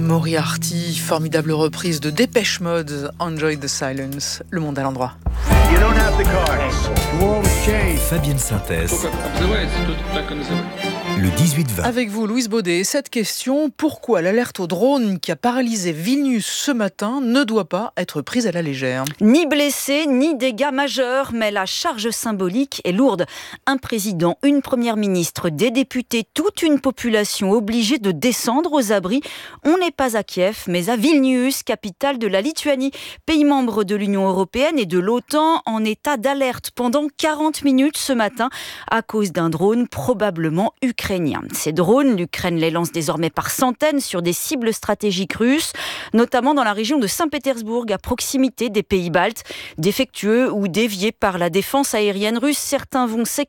Moriarty, formidable reprise de Dépêche Mode, Enjoy the Silence, Le Monde à l'endroit. Fabienne Synthèse. Le 18-20. Avec vous, Louise Baudet, cette question, pourquoi l'alerte au drone qui a paralysé Vilnius ce matin ne doit pas être prise à la légère ? Ni blessés, ni dégâts majeurs, mais la charge symbolique est lourde. Un président, une première ministre, des députés, toute une population obligée de descendre aux abris. On n'est pas à Kiev, mais à Vilnius, capitale de la Lituanie, pays membre de l'Union européenne et de l'OTAN, en état d'alerte pendant 40 minutes ce matin à cause d'un drone probablement ukrainien. Ces drones, l'Ukraine les lance désormais par centaines sur des cibles stratégiques russes, notamment dans la région de Saint-Pétersbourg, à proximité des pays baltes. Défectueux ou déviés par la défense aérienne russe, certains vont